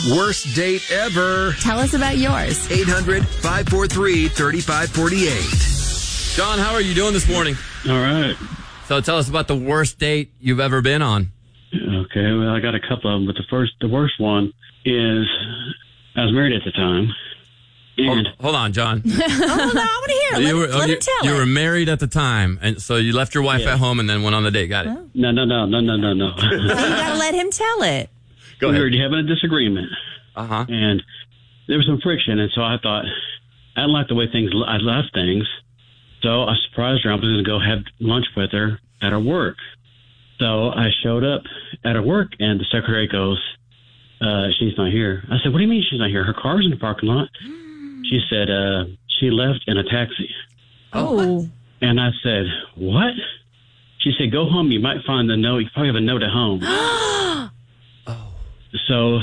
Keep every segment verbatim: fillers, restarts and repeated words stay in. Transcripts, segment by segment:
Worst date ever. Tell us about yours. eight hundred, five four three, three five four eight. John, how are you doing this morning? All right. So tell us about the worst date you've ever been on. Okay, well, I got a couple of them, but the first, the worst one is I was married at the time. And Hold, hold on, John. Oh, no, I want to hear it. you Let, were, let you, him tell you it. were married at the time, and so you left your wife Yeah. at home and then went on the date. Got it. Oh. no, no, no, no, no, no, no. You got to let him tell it. Go we ahead. were having a disagreement, Uh-huh. and there was some friction, and so I thought I didn't like the way things I left things, so I surprised her. I was going to go have lunch with her at her work. So I showed up at her work, and the secretary goes, uh, "She's not here." I said, "What do you mean she's not here? Her car's in the parking lot." She said, uh, "She left in a taxi." Oh. And I said, "What?" She said, "Go home. You might find the note. You probably have a note at home." Oh. So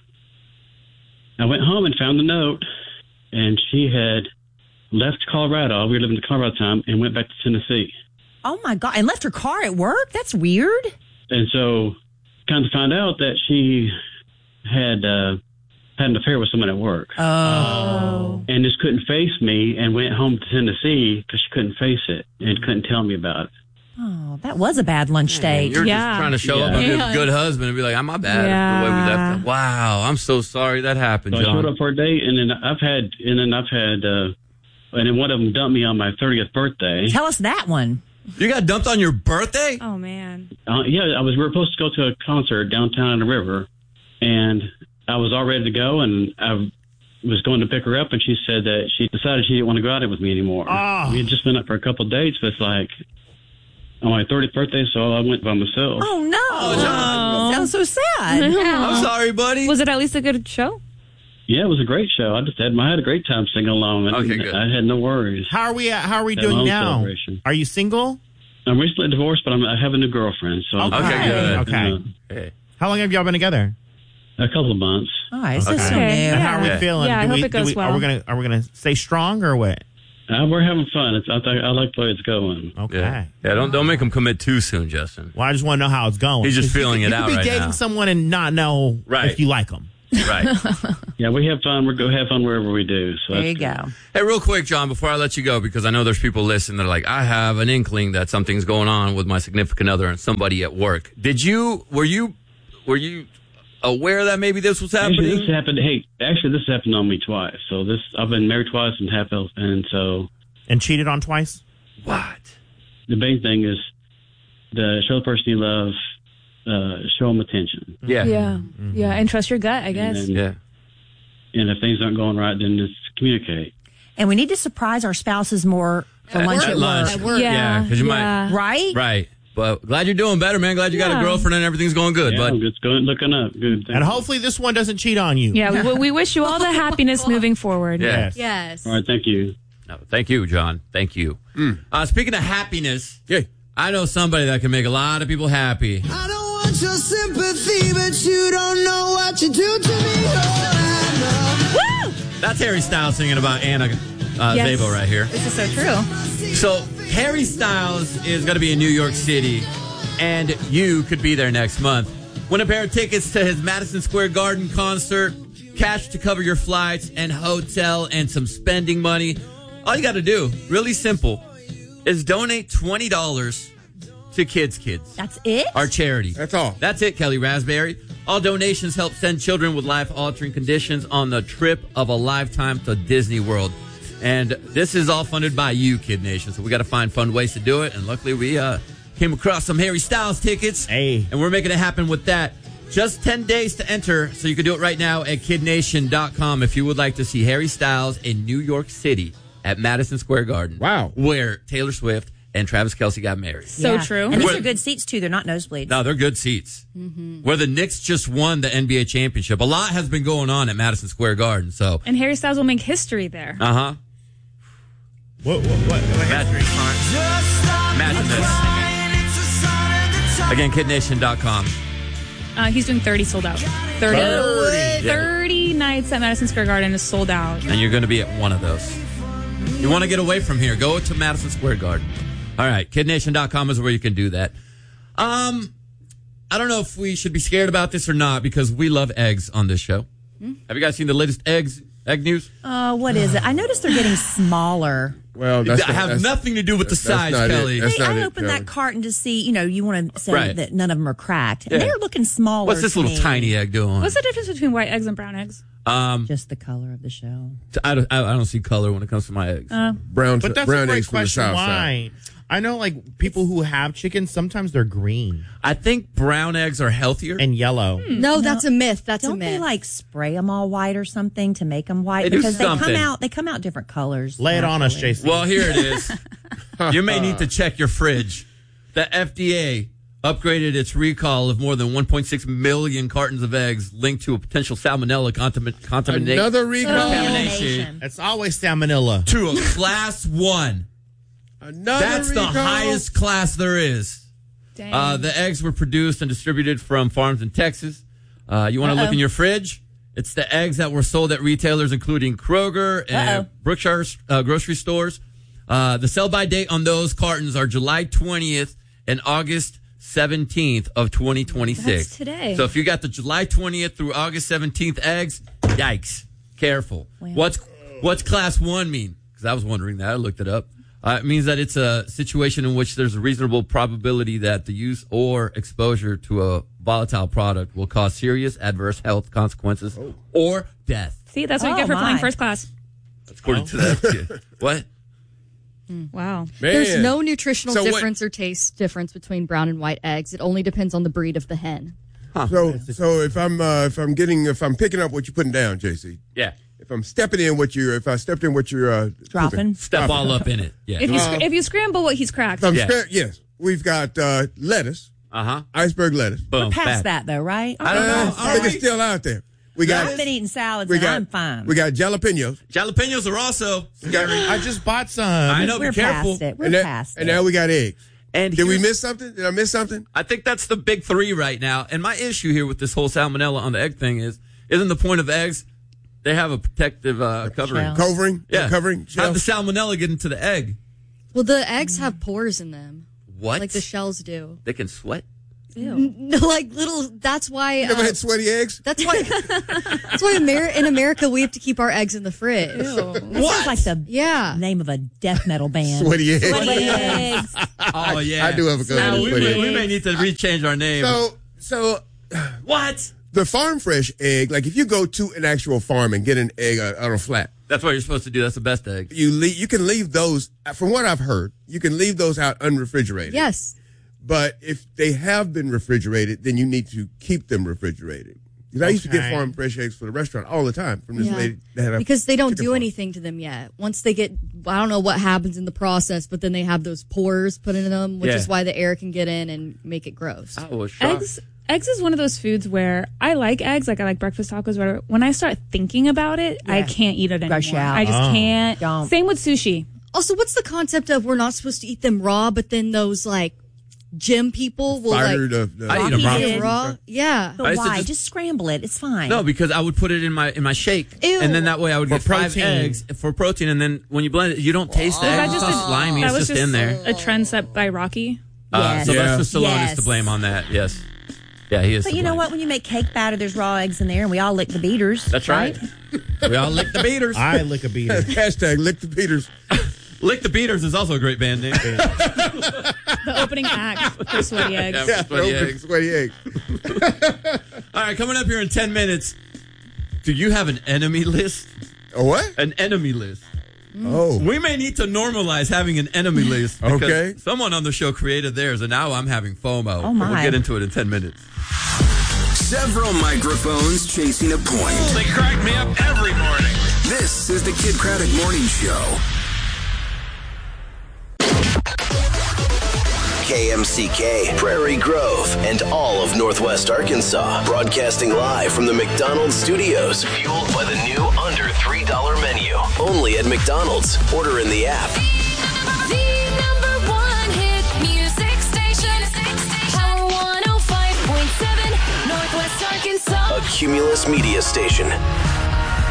I went home and found the note, and she had left Colorado. We were living in Colorado at the time, and went back to Tennessee. Oh, my God. And left her car at work? That's weird. And so kind of found out that she had uh, had an affair with someone at work. Oh. And just couldn't face me, and went home to Tennessee because she couldn't face it and couldn't tell me about it. Oh, that was a bad lunch date. You're Yeah. just trying to show up Yeah. and be a Yeah. good husband and be like, I'm my bad. Yeah. The way we left it. Wow, I'm so sorry that happened, So I showed John. up for a date, and then I've had, and then I've had, uh, and then one of them dumped me on my thirtieth birthday. Tell us that one. You got dumped on your birthday? Oh, man. Uh, yeah, I was. We were supposed to go to a concert downtown on the river, and I was all ready to go, and I was going to pick her up, and she said that she decided she didn't want to go out with me anymore. Oh. We had just been up for a couple of dates, but it's like on my thirtieth birthday, so I went by myself. Oh, no. John. That sounds so sad. I'm sorry, buddy. Was it at least a good show? Yeah, it was a great show. I just had I had a great time singing along. and Okay, good. I had no worries. How are we? At, how are we Had my doing own now? celebration. Are you single? I'm recently divorced, but I'm, I have a new girlfriend. So Okay. Okay, good. Okay. uh, Hey. How long have y'all been together? a couple of months. All right, this is so Okay. new. And how are we Yeah. feeling? Yeah, I Do hope we, it goes do we, Are well. we gonna Are we gonna stay strong or what? Uh, we're having fun. It's, I, think, I like the way it's going. Okay. Yeah. yeah, don't don't make him commit too soon, Justin. Well, I just want to know how it's going. He's just 'Cause you feeling could- it out You right could be dating now. someone and not know Right. if you like them. Right. Yeah, we have fun. We go have fun wherever we do. So There that's you good. go. Hey, real quick, John, before I let you go, because I know there's people listening that are like, I have an inkling that something's going on with my significant other and somebody at work. Did you, were you, were you aware that maybe this was happening? Actually, this happened. Hey, actually, this happened on me twice. So this, I've been married twice and half, and so And cheated on twice? What? the main thing is the show the person you love, uh, show them attention, Yeah. Yeah. Yeah. And trust your gut, I guess. and, then, Yeah. and if things aren't going right, then just communicate. And we need to surprise our spouses more for lunch At at lunch. work. Yeah, 'cause you might- yeah. Right? Right. But glad you're doing better, man. Glad you got a Yeah. girlfriend and everything's going good, Yeah, bud. it's going looking up. Good. And hopefully this one doesn't cheat on you. Yeah, we, we wish you all the happiness moving forward. Yeah. Yes. Yes. All right, thank you. No, thank you, John. Thank you. Uh, speaking of happiness, I know somebody that can make a lot of people happy. I don't want your sympathy, but you don't know what you do to me. Oh, I know. Woo! That's Harry Styles singing about Anna uh, Yes. Zabel right here. This is so true. So Harry Styles is going to be in New York City, and you could be there next month. Win a pair of tickets to his Madison Square Garden concert, cash to cover your flights and hotel and some spending money. All you got to do, really simple, is donate twenty dollars to Kids Kids, That's it? our charity. That's all. That's it, Kelly Raspberry. All donations help send children with life-altering conditions on the trip of a lifetime to Disney World. And this is all funded by you, Kid Nation. So we got to find fun ways to do it. And luckily, we uh, came across some Harry Styles tickets. Hey. And we're making it happen with that. Just ten days to enter. So you can do it right now at kid nation dot com if you would like to see Harry Styles in New York City at Madison Square Garden. Wow. Where Taylor Swift and Travis Kelce got married. So Yeah. true. And these Well- are good seats, too. They're not nosebleeds. No, they're good seats. Mm-hmm. Where the Knicks just won the N B A championship. A lot has been going on at Madison Square Garden. So, And Harry Styles will make history there. uh huh. What? What? What? what Imagine, imagine this. Again, kid nation dot com. Uh, he's doing thirty sold out. thirty. thirty. thirty nights at Madison Square Garden is sold out. And you're going to be at one of those. You want to get away from here, go to Madison Square Garden. All right, kid nation dot com is where you can do that. Um, I don't know if we should be scared about this or not because we love eggs on this show. Have you guys seen the latest eggs egg news? Uh, what is it? I noticed they're getting smaller. Well, that's That not- have that's- nothing to do with the that's size, not it. Kelly. That's Hey, not I it, opened Kelly. that carton to see, you know, you want to say Right. that none of them are cracked. And Yeah. they're looking smaller. What's this to little me. tiny egg doing? What's the difference between white eggs and brown eggs? Um, Just the color of the shell. I don't, I I don't see color when it comes to my eggs. Uh, brown, But that's brown a great eggs from the question. south Why? side. I know, like people who have chickens, sometimes they're green I think brown eggs are healthier. and yellow. No, that's a myth. That's a Don't myth. they like spray them all white or something to make them white? They do Because they something. come out, they come out different colors. Lay it on us, naturally. Jason. Well, here it is. You may need to check your fridge. The F D A upgraded its recall of more than one point six million cartons of eggs linked to a potential salmonella contamin- contamination Another recall. contamination It's always salmonella. to a class one. Another That's the recall. highest class there is. dang. Uh, the eggs were produced and distributed from farms in Texas. Uh, you want to look Uh-oh. in your fridge? It's the eggs that were sold at retailers including Kroger and Uh-oh. Brookshire uh, grocery stores. Uh, the sell-by date on those cartons are July twentieth and August seventeenth of twenty twenty-six. That's today. So if you got the July twentieth through August seventeenth eggs, yikes. Careful. Well. What's what's class one mean? Because I was wondering that. I looked it up. Uh, it means that it's a situation in which there's a reasonable probability that the use or exposure to a volatile product will cause serious adverse health consequences or death. See, that's what you Oh, get for flying my. first class. According to that. What? Wow. There's Man. no nutritional So what- difference or taste difference between brown and white eggs. It only depends on the breed of the hen. So, so if I'm uh, if I'm getting if I'm picking up what you're putting down, J C. Yeah. If I'm stepping in what you if I stepped in what you're uh, Dropping. cooking, Step all up in it. Yeah. If you Uh, sc- if you scramble what he's cracked. if I'm Yeah. spe- yes, we've got uh, lettuce, Uh-huh. iceberg lettuce. Boom. Past Bad. that, though, right? I don't know. Uh, Are I think we? it's still out there. We got I've been eating salads we and got I'm fine. we got jalapenos. Jalapenos are also. I just bought some. I know. We're Be careful. past it. We're And, that- past and it. now we got eggs. And Did we here's- miss something? Did I miss something? I think that's the big three right now. And my issue here with this whole salmonella on the egg thing is, isn't the point of eggs, they have a protective uh, covering. Shell. Covering? Yeah. Covering? How the shell? salmonella get into the egg? Well, the eggs have pores in them, What? like the shells do. They can sweat? No, like little. That's why. You never uh, had sweaty eggs? that's why. That's why Amer- in America we have to keep our eggs in the fridge. Ew. Sounds like the Yeah. name of a death metal band. Sweaty eggs. Sweaty eggs. Oh, yeah. I do have a good Now, one. we, Sweaty may, eggs. we may need to rechange our name. So, so what? the farm fresh egg, like if you go to an actual farm and get an egg uh, on a flat, That's what you're supposed to do. That's the best egg. you leave, you can leave those, from what I've heard, you can leave those out unrefrigerated. Yes. But if they have been refrigerated, then you need to keep them refrigerated. Because I used to get Okay. farm fresh eggs for the restaurant all the time from this Yeah. lady that had a Because they don't chicken do farm. anything to them yet. Once they get, I don't know what happens in the process, but then they have those pores put in them, which Yeah. is why the air can get in and make it gross. I was shocked. Eggs eggs is one of those foods where I like eggs, like I like breakfast tacos, whatever. When I start thinking about it, I Yeah. can't eat it anymore. Rush out. I just Oh. can't. Don't. Same with sushi. Also, what's the concept of we're not supposed to eat them raw, but then those like gym people will Fire like the, the, I eat 'em Rocky raw. eat did. it raw? Yeah. But I used to why? just- Just, scramble it. It's fine. No, because I would put it in my in my shake, Ew. and then that way I would For get five protein. eggs for protein, and then when you blend it, you don't taste the Was egg. that It's just not a- slimy. that It's was just, in there. A trend set by Rocky. Uh, Yes. Sylvester Stallone Yes. is to blame on that. Yes. Yeah, he is. But to you know blame. what? When you make cake batter, there's raw eggs in there, and we all lick the beaters. That's right. We all lick the beaters. I lick a beater. hashtag lick the Peters. Lick the Beaters is also a great band name. The opening act for Sweaty Eggs. Yeah, sweaty Open eggs. Sweaty eggs. All right, coming up here in ten minutes. Do you have an enemy list? A what? An enemy list. Oh. We may need to normalize having an enemy list. because Okay. Someone on the show created theirs, and now I'm having FOMO. Oh, my. We'll get into it in ten minutes. Several microphones chasing a point. They crack me up every morning. This is the Kid Craddock Morning Show. K M C K, Prairie Grove, and all of Northwest Arkansas. Broadcasting live from the McDonald's studios. Fueled by the new under three dollar menu. Only at McDonald's. Order in the app. The number one hit music station. Power one oh five point seven, Northwest Arkansas. A Cumulus Media Station.